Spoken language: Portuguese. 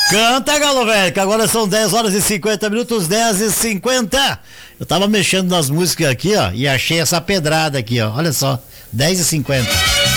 Canta, Galo Velho, que agora são 10 horas e 50 minutos, 10h50. Eu tava mexendo nas músicas aqui, ó, e achei essa pedrada aqui, ó. Olha só, 10h50.